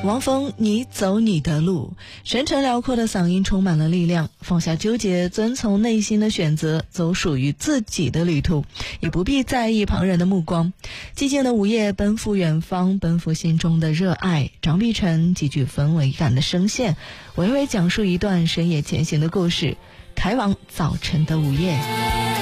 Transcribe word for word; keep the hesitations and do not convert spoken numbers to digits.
王峰，你走你的路，深沉辽阔的嗓音充满了力量，放下纠结，遵从内心的选择，走属于自己的旅途，也不必在意旁人的目光。寂静的午夜，奔赴远方，奔赴心中的热爱。张碧晨极具氛围感的声线，娓娓讲述一段深夜前行的故事，开往早晨的午夜。